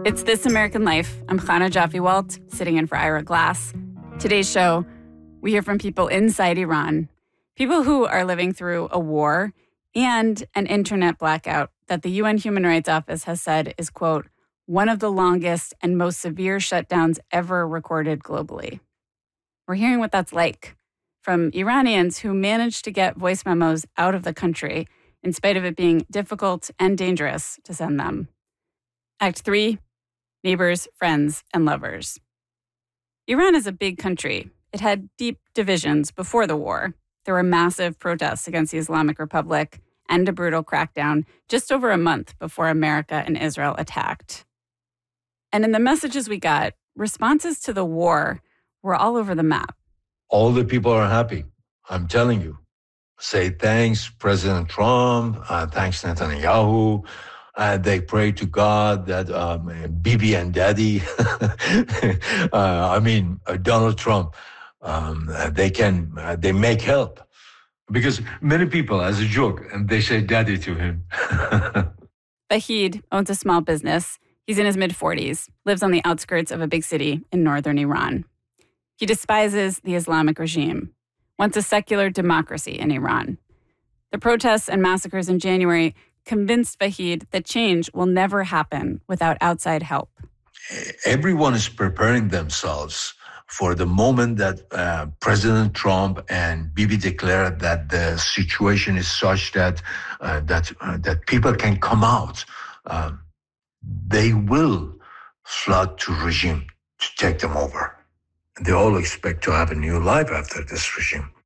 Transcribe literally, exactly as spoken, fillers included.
It's This American Life. I'm Chana Joffe-Walt, sitting in for Ira Glass. Today's show, we hear from people inside Iran, people who are living through a war and an internet blackout that the U N Human Rights Office has said is, quote, one of the longest and most severe shutdowns ever recorded globally. We're hearing what that's like from Iranians who managed to get voice memos out of the country in spite of it being difficult and dangerous to send them. Act three, neighbors, friends, and lovers. Iran is a big country. It had deep divisions before the war. There were massive protests against the Islamic Republic and a brutal crackdown just over a month before America and Israel attacked. And in the messages we got, responses to the war were all over the map. All the people are happy, I'm telling you. Say thanks, President Trump, uh, thanks, Netanyahu. Uh, they pray to God that um, Bibi and Daddy, uh, I mean, uh, Donald Trump, um, uh, they can, uh, they make help. Because many people, as a joke, and they say daddy to him. Vahid owns a small business. He's in his mid-forties, lives on the outskirts of a big city in northern Iran. He despises the Islamic regime, wants a secular democracy in Iran. The protests and massacres in January convinced Vahid that change will never happen without outside help. Everyone is preparing themselves for the moment that uh, President Trump and Bibi declared that the situation is such that uh, that uh, that people can come out. Um, they will flood to regime to take them over. They all expect to have a new life after this regime.